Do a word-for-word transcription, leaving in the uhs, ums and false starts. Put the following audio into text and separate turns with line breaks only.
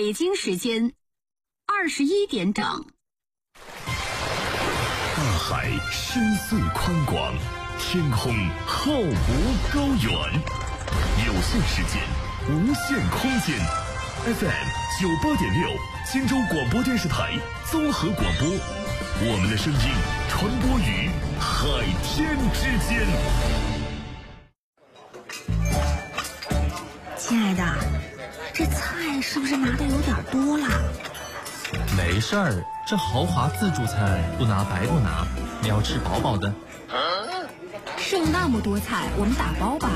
北京时间二十一点整。
大海深邃宽广，天空浩博高远，有限时间，无限空间。F M 九八点六，荆州广播电视台综合广播，我们的声音传播于海天之间。
亲爱的，这菜是不是拿的有点多了？
没事儿，这豪华自助餐不拿白不拿，你要吃饱饱的。
剩那么多菜，我们打包吧。